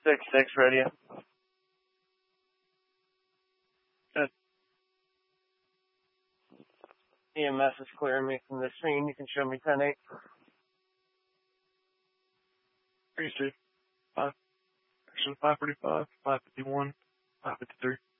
6-6 radio. Good. EMS is clearing me from the scene. You can show me 10-8. 3-2. 5. Action 545, 551, 553.